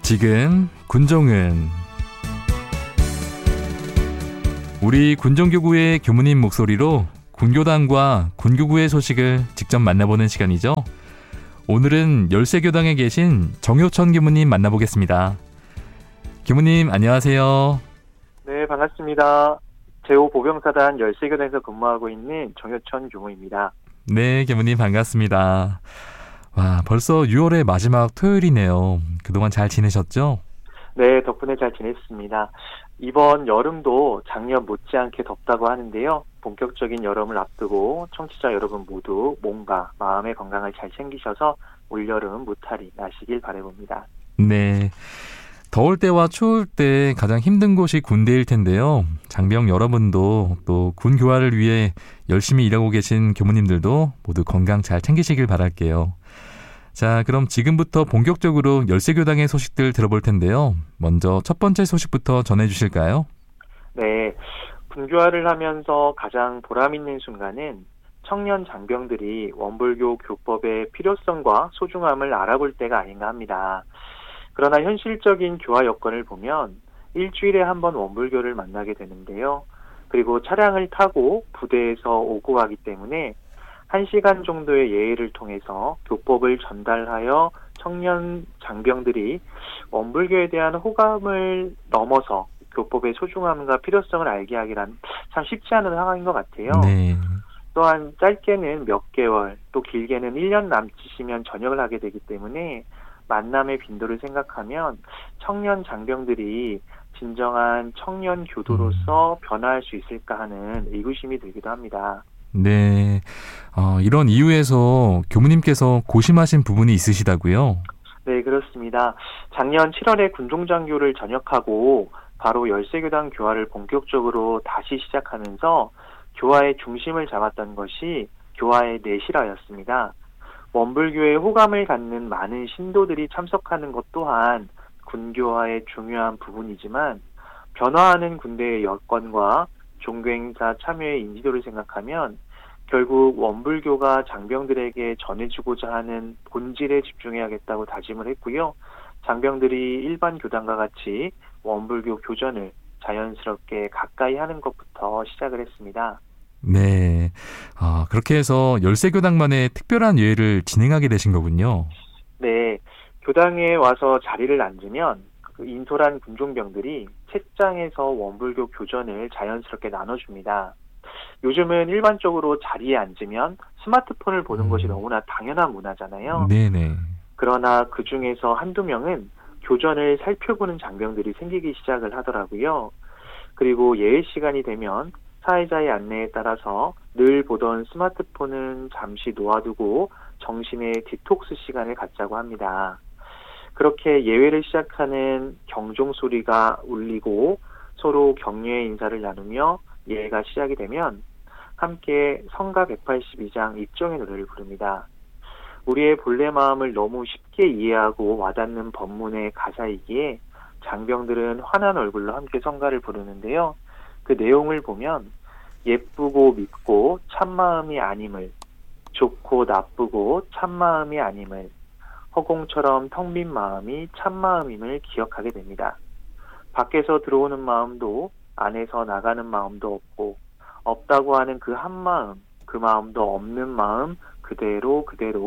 지금 군종은 우리 군종교구의 교무님 목소리로 군교당과 군교구의 소식을 직접 만나보는 시간이죠. 오늘은 열세교당에 계신 정효천 교무님 만나보겠습니다. 교무님 안녕하세요. 네, 반갑습니다. 제5보병사단 열세교당에서 근무하고 있는 정효천 교무입니다. 네, 교무님 반갑습니다. 와, 벌써 6월의 마지막 토요일이네요. 그동안 잘 지내셨죠? 네, 덕분에 잘 지냈습니다. 이번 여름도 작년 못지않게 덥다고 하는데요. 본격적인 여름을 앞두고 청취자 여러분 모두 몸과 마음의 건강을 잘 챙기셔서 올여름 무탈히 나시길 바라봅니다. 네, 더울 때와 추울 때 가장 힘든 곳이 군대일 텐데요. 장병 여러분도 또 군 교화를 위해 열심히 일하고 계신 교무님들도 모두 건강 잘 챙기시길 바랄게요. 자, 그럼 지금부터 본격적으로 열세교당의 소식들 들어볼 텐데요. 먼저 첫 번째 소식부터 전해주실까요? 네, 군교화를 하면서 가장 보람 있는 순간은 청년 장병들이 원불교 교법의 필요성과 소중함을 알아볼 때가 아닌가 합니다. 그러나 현실적인 교화 여건을 보면 일주일에 한 번 원불교를 만나게 되는데요. 그리고 차량을 타고 부대에서 오고 가기 때문에 1시간 정도의 예의를 통해서 교법을 전달하여 청년 장병들이 원불교에 대한 호감을 넘어서 교법의 소중함과 필요성을 알게 하기란 참 쉽지 않은 상황인 것 같아요. 네. 또한 짧게는 몇 개월, 또 길게는 1년 남짓이면 전역을 하게 되기 때문에 만남의 빈도를 생각하면 청년 장병들이 진정한 청년 교도로서 변화할 수 있을까 하는 의구심이 들기도 합니다. 네, 이런 이유에서 교무님께서 고심하신 부분이 있으시다고요? 네, 그렇습니다. 작년 7월에 군종장교를 전역하고 바로 열세교당 교화를 본격적으로 다시 시작하면서 교화의 중심을 잡았던 것이 교화의 내실화였습니다. 원불교에 호감을 갖는 많은 신도들이 참석하는 것 또한 군교화의 중요한 부분이지만 변화하는 군대의 여건과 종교행사 참여의 인지도를 생각하면 결국 원불교가 장병들에게 전해주고자 하는 본질에 집중해야겠다고 다짐을 했고요. 장병들이 일반 교단과 같이 원불교 교전을 자연스럽게 가까이 하는 것부터 시작을 했습니다. 네, 그렇게 해서 열세교당만의 특별한 예회를 진행하게 되신 거군요. 네, 교당에 와서 자리를 앉으면 그 인솔한 군종병들이 책장에서 원불교 교전을 자연스럽게 나눠줍니다. 요즘은 일반적으로 자리에 앉으면 스마트폰을 보는 것이 너무나 당연한 문화잖아요. 네네. 그러나 그 중에서 한두 명은 교전을 살펴보는 장병들이 생기기 시작을 하더라고요. 그리고 예외 시간이 되면 사회자의 안내에 따라서 늘 보던 스마트폰은 잠시 놓아두고 정신의 디톡스 시간을 갖자고 합니다. 그렇게 예외를 시작하는 경종 소리가 울리고 서로 격려의 인사를 나누며 예외가 시작이 되면 함께 성가 182장 입정의 노래를 부릅니다. 우리의 본래 마음을 너무 쉽게 이해하고 와닿는 법문의 가사이기에 장병들은 환한 얼굴로 함께 성가를 부르는데요. 그 내용을 보면 예쁘고 밉고 참마음이 아님을, 좋고 나쁘고 참마음이 아님을, 허공처럼 텅 빈 마음이 참마음임을 기억하게 됩니다. 밖에서 들어오는 마음도 안에서 나가는 마음도 없고 없다고 하는 그 한 마음, 그 마음도 없는 마음 그대로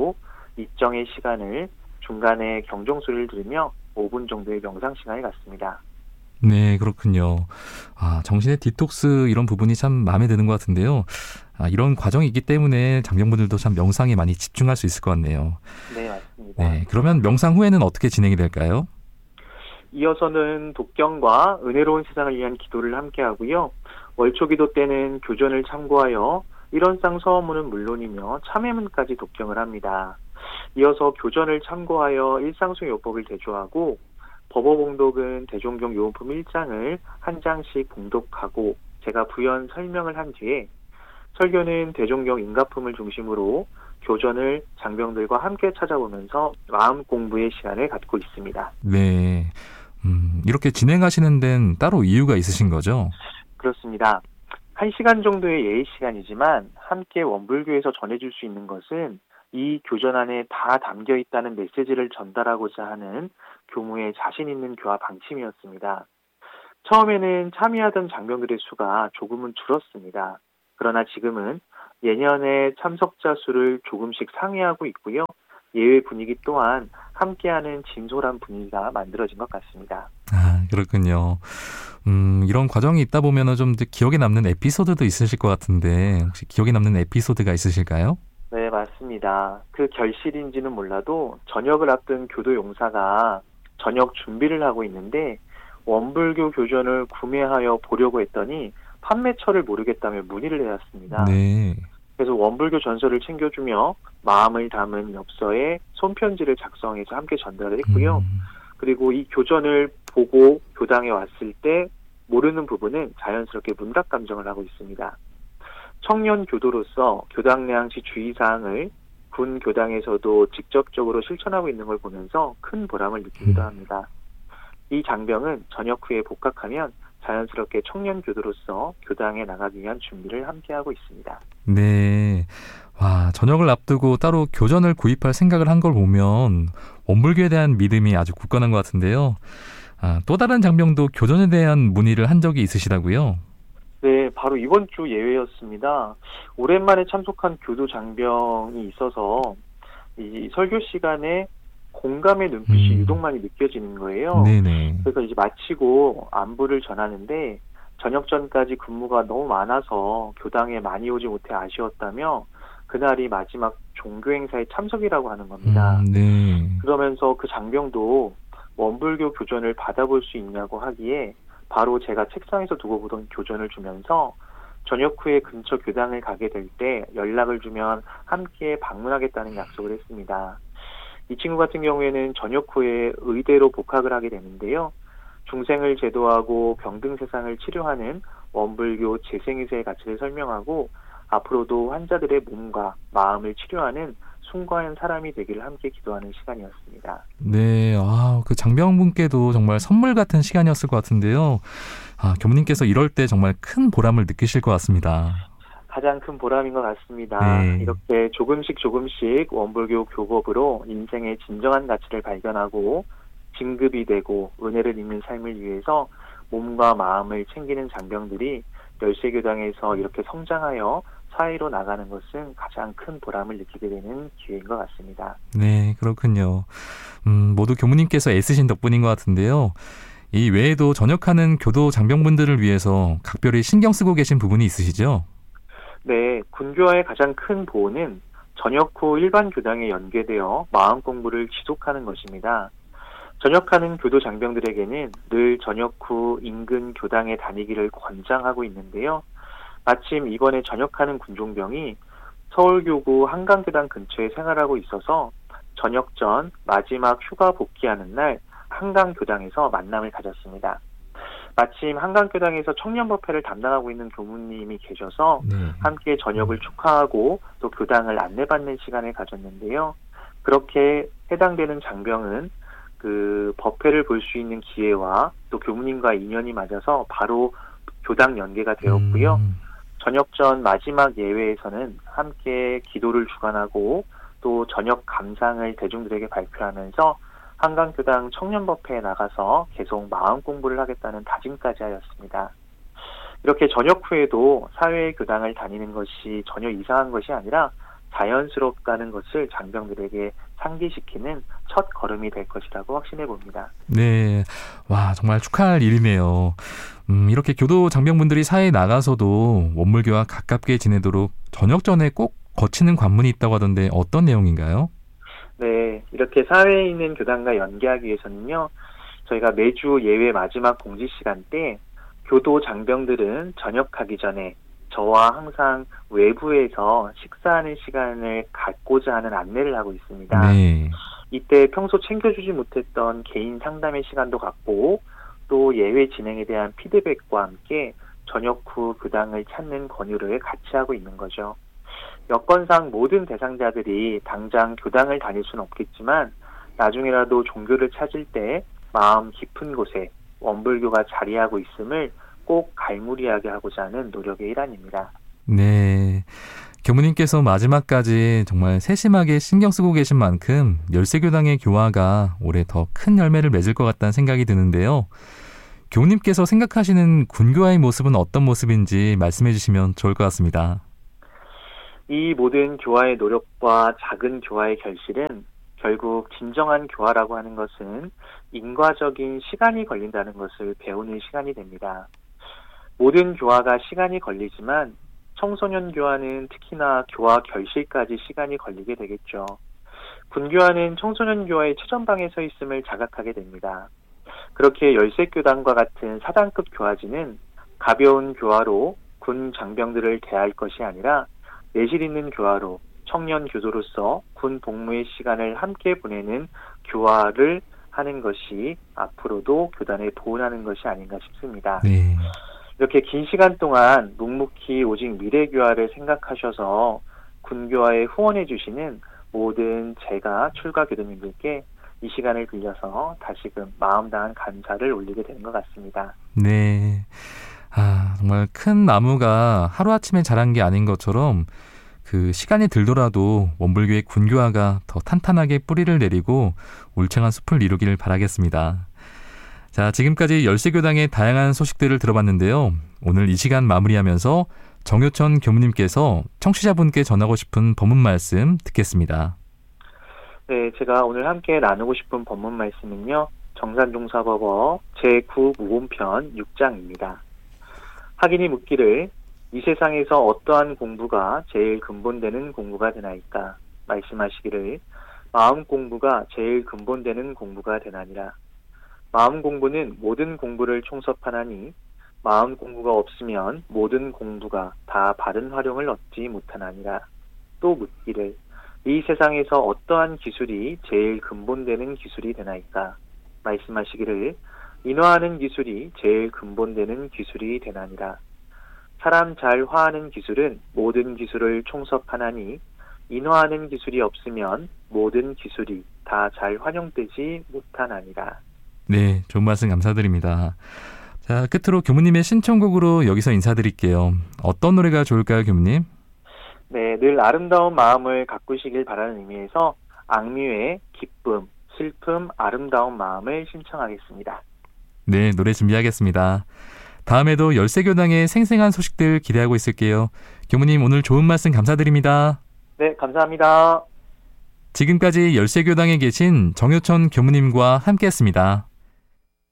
입정의 시간을 중간에 경종소리를 들으며 5분 정도의 명상 시간을 갖습니다. 네, 그렇군요. 정신의 디톡스 이런 부분이 참 마음에 드는 것 같은데요. 이런 과정이 있기 때문에 장병분들도 참 명상에 많이 집중할 수 있을 것 같네요. 네, 맞습니다. 네, 그러면 명상 후에는 어떻게 진행이 될까요? 이어서는 독경과 은혜로운 세상을 위한 기도를 함께 하고요. 월초기도 때는 교전을 참고하여 일원상 서원문은 물론이며 참회문까지 독경을 합니다. 이어서 교전을 참고하여 일상송 요법을 대조하고 법어봉독은 대종경 요원품 1장을 한 장씩 봉독하고 제가 부연 설명을 한 뒤에 설교는 대종경 인가품을 중심으로 교전을 장병들과 함께 찾아보면서 마음 공부의 시간을 갖고 있습니다. 네, 이렇게 진행하시는 데는 따로 이유가 있으신 거죠? 그렇습니다. 1시간 정도의 예의 시간이지만 함께 원불교에서 전해줄 수 있는 것은 이 교전 안에 다 담겨 있다는 메시지를 전달하고자 하는 교무의 자신 있는 교화 방침이었습니다. 처음에는 참여하던 장병들의 수가 조금은 줄었습니다. 그러나 지금은 예년의 참석자 수를 조금씩 상회하고 있고요. 예외 분위기 또한 함께하는 진솔한 분위기가 만들어진 것 같습니다. 아, 그렇군요. 이런 과정이 있다 보면은 좀 기억에 남는 에피소드도 있으실 것 같은데 혹시 기억에 남는 에피소드가 있으실까요? 네, 맞습니다. 그 결실인지는 몰라도 저녁을 앞둔 교도 용사가 저녁 준비를 하고 있는데 원불교 교전을 구매하여 보려고 했더니 판매처를 모르겠다며 문의를 해왔습니다. 네. 그래서 원불교 전서를 챙겨주며 마음을 담은 엽서에 손편지를 작성해서 함께 전달을 했고요. 그리고 이 교전을 보고 교당에 왔을 때 모르는 부분은 자연스럽게 문각 감정을 하고 있습니다. 청년 교도로서 교당 내항시 주의사항을 군 교당에서도 직접적으로 실천하고 있는 걸 보면서 큰 보람을 느끼기도 합니다. 이 장병은 전역 후에 복학하면 자연스럽게 청년 교도로서 교당에 나가기 위한 준비를 함께하고 있습니다. 네. 와, 전역을 앞두고 따로 교전을 구입할 생각을 한 걸 보면 원불교에 대한 믿음이 아주 굳건한 것 같은데요. 아, 또 다른 장병도 교전에 대한 문의를 한 적이 있으시다고요? 네, 바로 이번 주 예외였습니다. 오랜만에 참석한 교도 장병이 있어서 이 설교 시간에 공감의 눈빛이 유독 많이 느껴지는 거예요. 네네. 그래서 이제 마치고 안부를 전하는데 저녁 전까지 근무가 너무 많아서 교당에 많이 오지 못해 아쉬웠다며 그날이 마지막 종교 행사의 참석이라고 하는 겁니다. 네. 그러면서 그 장병도 원불교 교전을 받아볼 수 있냐고 하기에 바로 제가 책상에서 두고 보던 교전을 주면서 저녁 후에 근처 교당을 가게 될 때 연락을 주면 함께 방문하겠다는 약속을 했습니다. 이 친구 같은 경우에는 저녁 후에 의대로 복학을 하게 되는데요. 중생을 제도하고 병든 세상을 치료하는 원불교 재생의세의 가치를 설명하고 앞으로도 환자들의 몸과 마음을 치료하는 숭고한 사람이 되기를 함께 기도하는 시간이었습니다. 네, 그 장병분께도 정말 선물 같은 시간이었을 것 같은데요. 아, 교무님께서 이럴 때 정말 큰 보람을 느끼실 것 같습니다. 가장 큰 보람인 것 같습니다. 네. 이렇게 조금씩 원불교 교법으로 인생의 진정한 가치를 발견하고 진급이 되고 은혜를 입는 삶을 위해서 몸과 마음을 챙기는 장병들이 열세교당에서 이렇게 성장하여 사회로 나가는 것은 가장 큰 보람을 느끼게 되는 기회인 것 같습니다. 네, 그렇군요. 모두 교무님께서 애쓰신 덕분인 것 같은데요. 이 외에도 전역하는 교도 장병분들을 위해서 각별히 신경 쓰고 계신 부분이 있으시죠? 네, 군교화의 가장 큰 보호는 전역 후 일반 교당에 연계되어 마음 공부를 지속하는 것입니다. 전역하는 교도 장병들에게는 늘 전역 후 인근 교당에 다니기를 권장하고 있는데요. 마침 이번에 전역하는 군종병이 서울교구 한강교당 근처에 생활하고 있어서 전역 전 마지막 휴가 복귀하는 날 한강교당에서 만남을 가졌습니다. 마침 한강교당에서 청년법회를 담당하고 있는 교무님이 계셔서 함께 전역을 축하하고 또 교당을 안내받는 시간을 가졌는데요. 그렇게 해당되는 장병은 그 법회를 볼 수 있는 기회와 또 교무님과 인연이 맞아서 바로 교당 연계가 되었고요. 저녁 전 마지막 예회에서는 함께 기도를 주관하고 또 저녁 감상을 대중들에게 발표하면서 한강교당 청년법회에 나가서 계속 마음 공부를 하겠다는 다짐까지 하였습니다. 이렇게 저녁 후에도 사회의 교당을 다니는 것이 전혀 이상한 것이 아니라 자연스럽다는 것을 장병들에게 상기시키는 첫 걸음이 될 것이라고 확신해 봅니다. 네, 와 정말 축하할 일이네요. 이렇게 교도 장병분들이 사회에 나가서도 원불교와 가깝게 지내도록 저녁 전에 꼭 거치는 관문이 있다고 하던데 어떤 내용인가요? 네, 이렇게 사회에 있는 교당과 연계하기 위해서는요, 저희가 매주 예외 마지막 공지 시간 때 교도 장병들은 전역하기 전에 저와 항상 외부에서 식사하는 시간을 갖고자 하는 안내를 하고 있습니다. 네. 이때 평소 챙겨주지 못했던 개인 상담의 시간도 갖고 또 예외 진행에 대한 피드백과 함께 저녁 후 교당을 찾는 권유를 같이 하고 있는 거죠. 여건상 모든 대상자들이 당장 교당을 다닐 수는 없겠지만 나중에라도 종교를 찾을 때 마음 깊은 곳에 원불교가 자리하고 있음을 꼭 갈무리하게 하고자 하는 노력의 일환입니다. 네. 교무님께서 마지막까지 정말 세심하게 신경 쓰고 계신 만큼 열세교당의 교화가 올해 더 큰 열매를 맺을 것 같다는 생각이 드는데요. 교무님께서 생각하시는 군교화의 모습은 어떤 모습인지 말씀해 주시면 좋을 것 같습니다. 이 모든 교화의 노력과 작은 교화의 결실은 결국 진정한 교화라고 하는 것은 인과적인 시간이 걸린다는 것을 배우는 시간이 됩니다. 모든 교화가 시간이 걸리지만 청소년 교화는 특히나 교화 결실까지 시간이 걸리게 되겠죠. 군교화는 청소년 교화의 최전방에 서 있음을 자각하게 됩니다. 그렇게 열세교단과 같은 사단급 교화지는 가벼운 교화로 군 장병들을 대할 것이 아니라 내실 있는 교화로 청년 교도로서 군 복무의 시간을 함께 보내는 교화를 하는 것이 앞으로도 교단에 보온하는 것이 아닌가 싶습니다. 네. 이렇게 긴 시간 동안 묵묵히 오직 미래교화를 생각하셔서 군교화에 후원해 주시는 모든 제가 출가 교도님들께 이 시간을 빌려서 다시금 마음 다한 감사를 올리게 되는 것 같습니다. 네. 정말 큰 나무가 하루아침에 자란 게 아닌 것처럼 그 시간이 들더라도 원불교의 군교화가 더 탄탄하게 뿌리를 내리고 울창한 숲을 이루기를 바라겠습니다. 자, 지금까지 열세교당의 다양한 소식들을 들어봤는데요. 오늘 이 시간 마무리하면서 정효천 교무님께서 청취자분께 전하고 싶은 법문 말씀 듣겠습니다. 네, 제가 오늘 함께 나누고 싶은 법문 말씀은요. 정산종사법어 제9무공편 6장입니다. 학인이 묻기를 이 세상에서 어떠한 공부가 제일 근본되는 공부가 되나이까? 말씀하시기를 마음 공부가 제일 근본되는 공부가 되나니라. 마음 공부는 모든 공부를 총섭하나니 마음 공부가 없으면 모든 공부가 다 바른 활용을 얻지 못하나니라. 또 묻기를 이 세상에서 어떠한 기술이 제일 근본되는 기술이 되나이까? 말씀하시기를 인화하는 기술이 제일 근본되는 기술이 되나니라. 사람 잘 화하는 기술은 모든 기술을 총섭하나니 인화하는 기술이 없으면 모든 기술이 다 잘 활용되지 못하나니라. 네, 좋은 말씀 감사드립니다. 자, 끝으로 교무님의 신청곡으로 여기서 인사드릴게요. 어떤 노래가 좋을까요, 교무님? 네, 늘 아름다운 마음을 가꾸시길 바라는 의미에서 악뮤의 기쁨, 슬픔, 아름다운 마음을 신청하겠습니다. 네, 노래 준비하겠습니다. 다음에도 열세교당의 생생한 소식들 기대하고 있을게요. 교무님, 오늘 좋은 말씀 감사드립니다. 네, 감사합니다. 지금까지 열세교당에 계신 정효천 교무님과 함께했습니다.